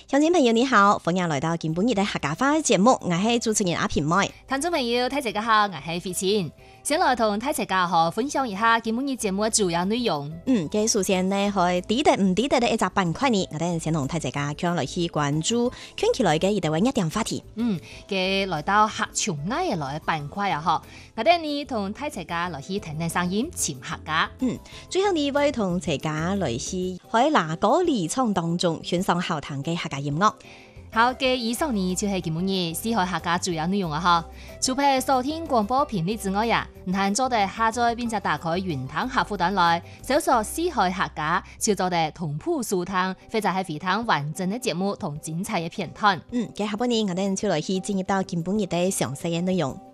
鄉親朋友你好，歡迎來到今晡日的客家話節目，我係主持人阿平妹。 聽眾朋友，大家好，我係費前，先來同大家好分享一下今晡日節目嘅主要內容。 嘅首先呢，係抵得唔抵得的一隻板塊呢，我哋先同大家講來去關注圈起來嘅一啲一點話題。 嘅來到客場外嘅來板塊啊，嗬，我哋呢同大家來去聽聽聲音，潛客家。 最後呢位同大家來去喺拿歌離場當中選上好聽嘅客家音樂。 好嘅，以上呢就係今晡日四海客家主要內容啊！嗬，除咗收聽廣播頻率之外呀，唔係做得下載並且打開雲端客戶端來搜索四海客家，就做得同步收聽，或者係非常完整嘅節目同精彩嘅片段。 嘅下半年我哋就來去進入到今晡日的詳細嘅內容。